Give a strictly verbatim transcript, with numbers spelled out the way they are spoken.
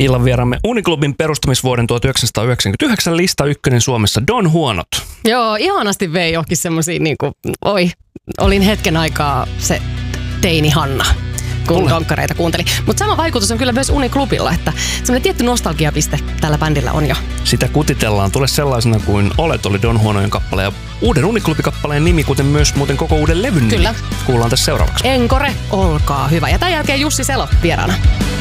Illan vieramme Uniklubin perustamisvuoden tuhatyhdeksänsataayhdeksänkymmentäyhdeksän lista ykkönen Suomessa Don Huonot. Joo, ihanasti vei johonkin semmosia niinku, oi, olin hetken aikaa se teini Hanna, kun donkkareita kuuntelin. Mutta sama vaikutus on kyllä myös Uniklubilla, että semmoinen tietty nostalgiapiste tällä bändillä on jo. Sitä kutitellaan. Tule sellaisena kuin olet, oli Don Huonojen kappale ja uuden Uniklubikappaleen nimi, kuten myös muuten koko uuden levyn nimi. Kyllä. Kuullaan tässä seuraavaksi. Encore, olkaa hyvä. Ja tämän jälkeen Jussi Selo vieraana.